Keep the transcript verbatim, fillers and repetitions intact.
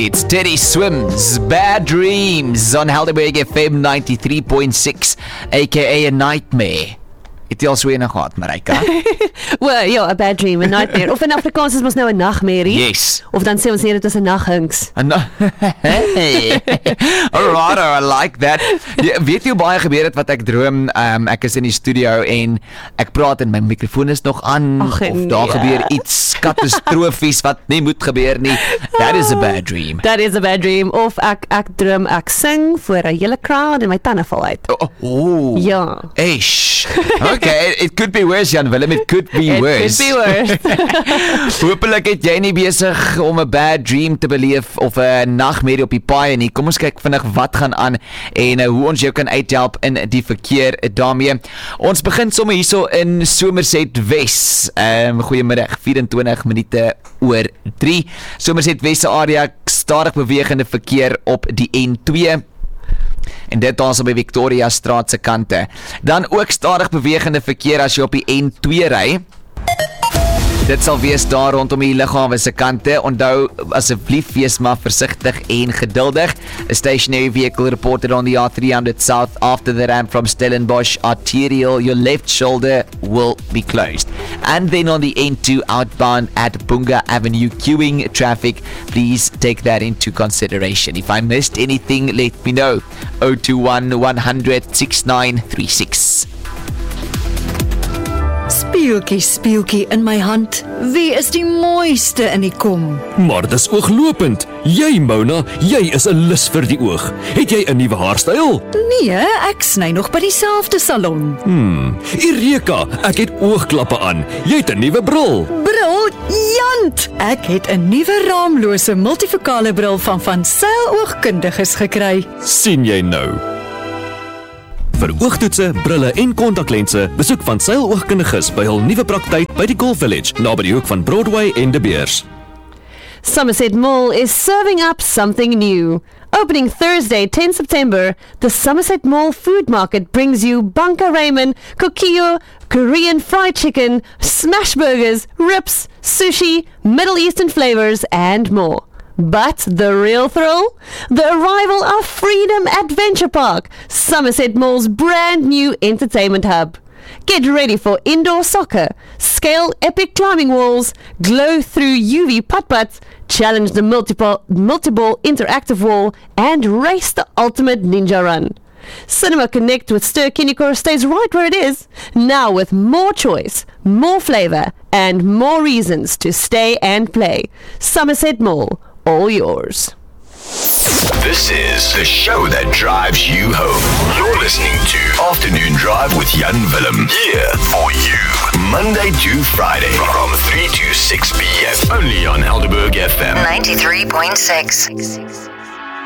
It's Teddy Swims, Bad Dreams on Helderberg F M ninety-three point six, aka A Nightmare. Het jy al so ene gehad, Marika? Well, ja, a bad dream, a nightmare. Of in Afrikaans is ons nou 'n nagmerrie. Yes. Of dan sê ons nie dit is 'n naghinks. Hey. Alright, I like that. Ja, weet jy hoe baie gebeur het wat ek droom? Um, ek is in die studio en ek praat en my mikrofoon is nog aan. Ach, of nee. daar gebeur iets katastrofies wat nie moet gebeur nie. That is a bad dream. That is a bad dream. Of ek ek droom ek sing voor 'n hele crowd en my tande val uit. Oh, oh. Ja. Eish. Okay, it could be worse, Jan Willem. It could be It worse. could be worse. Hoopelik het jy nie besig om 'n bad dream te beleef of 'n nagmerrie op die paai nie. Kom ons kyk vinnig wat gaan aan en uh, hoe ons jou kan uithelp in die verkeer daarmee. Ons begin sommer hierso in Somerset Wes. Ehm um, goeiemiddag, vyf-en-twintig minute oor drie. Somerset Wes se area stadig bewegende verkeer op die N twee. En dit daar by Victoria Straat se kante. Dan ook stadig bewegende verkeer as jy op die N twee ry. Dit sal wees daar rondom die lughawe se kante. Onthou asseblief wees maar versigtig en geduldig. A stationary vehicle reported on the R three hundred south after the ramp from Stellenbosch arterial. Your left shoulder will be closed. And then on the N two outbound at Bunga Avenue queuing traffic. Please take that into consideration. If I missed anything, let me know. zero two one, one hundred, sixty-nine thirty-six. Speeltjie, speeltjie in my hand. Wie is die mooiste in die kom? Maar dis ooglopend. Jy, Mona, jy is 'n lus vir die oog. Het jy 'n nuwe haarstyl? Nee, ek sny nog by dieselfde salon. Hmm, Ireka, ek het oogklappe aan. Jy het 'n nuwe bril. Briljant! Ek het 'n nuwe raamlose multifokale bril van Van Zyl Oogkundiges gekry. Sien jy nou? Vir oogtoetse, brille en kontaklense, besoek Van Zyl Oogkundiges by hul nuwe praktyk by die Golf Village, naby die hoek van Broadway en De Beers. Somerset Mall is serving up something new. Opening Thursday, tenth September, the Somerset Mall Food Market brings you bunka ramen, kokio, Korean fried chicken, smash burgers, rips, sushi, Middle Eastern flavors, and more. But the real thrill? The arrival of Freedom Adventure Park, Somerset Mall's brand new entertainment hub. Get ready for indoor soccer, scale epic climbing walls, glow through U V putt-putts, challenge the multiple, multiple interactive wall, and race the ultimate ninja run. Cinema Connect with Stir Kinnikor stays right where it is, now with more choice, more flavor, and more reasons to stay and play. Somerset Mall, all yours. This is the show that drives you home. You're listening to Afternoon Drive with Jan Willem. Here for you, Monday to Friday from three to six p.m. Only on Helderberg F M ninety-three point six.